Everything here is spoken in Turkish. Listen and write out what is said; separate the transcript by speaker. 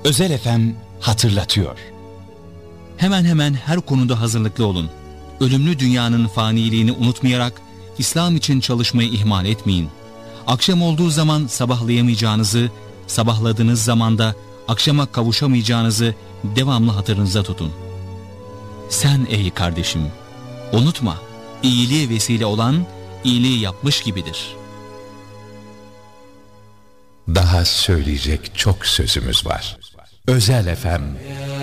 Speaker 1: Özel FM hatırlatıyor.
Speaker 2: Hemen hemen her konuda hazırlıklı olun. Ölümlü dünyanın faniliğini unutmayarak İslam için çalışmayı ihmal etmeyin. Akşam olduğu zaman sabahlayamayacağınızı, sabahladığınız zaman da akşama kavuşamayacağınızı devamlı hatırınızda tutun. Sen ey kardeşim, unutma, iyiliğe vesile olan iyiliği yapmış gibidir.
Speaker 3: Daha söyleyecek çok sözümüz var. Özel FM